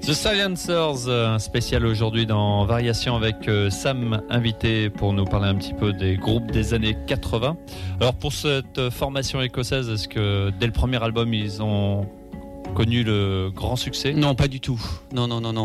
The Silencers, un spécial aujourd'hui dans Variation avec Sam invité pour nous parler un petit peu des groupes des années 80. Alors pour cette formation écossaise, est-ce que dès le premier album ils ont connu le grand succès ? Non, pas du tout. Non.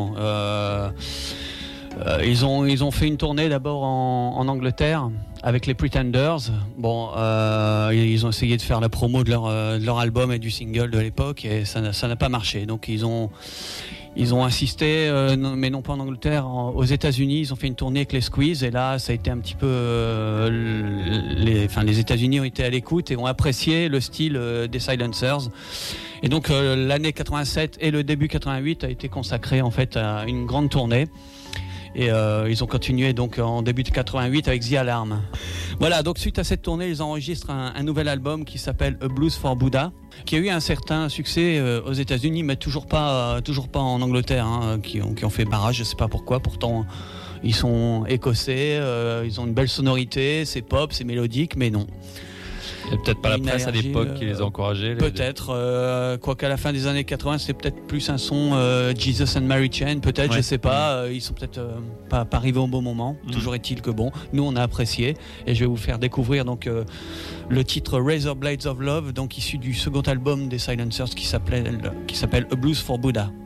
Ils ont fait une tournée d'abord en Angleterre avec les Pretenders. Bon, ils ont essayé de faire la promo de leur album et du single de l'époque et ça n'a pas marché. Donc ils ont insisté, mais non pas en Angleterre, aux États-Unis. Ils ont fait une tournée avec les Squeeze et là, ça a été un petit peu. Les États-Unis ont été à l'écoute et ont apprécié le style des Silencers. Et donc l'année 87 et le début 88 a été consacré en fait à une grande tournée. Et ils ont continué donc en début de 88 avec The Alarm. Voilà, donc suite à cette tournée, ils enregistrent un nouvel album qui s'appelle A Blues for Buddha, qui a eu un certain succès aux États-Unis, mais toujours pas en Angleterre, qui ont fait barrage, je sais pas pourquoi. Pourtant, ils sont écossais, ils ont une belle sonorité, c'est pop, c'est mélodique, mais non. Il n'y a peut-être pas la presse à l'époque qui les a encouragés. Peut-être, quoiqu'à la fin des années 80, c'était peut-être plus un son Jesus and Mary Chain, peut-être, ouais. Je sais pas. Ils sont peut-être pas arrivés au bon moment. Toujours est-il que bon, nous on a apprécié. Et je vais vous faire découvrir donc le titre Razor Blades of Love, donc issu du second album des Silencers qui s'appelle A Blues for Buddha.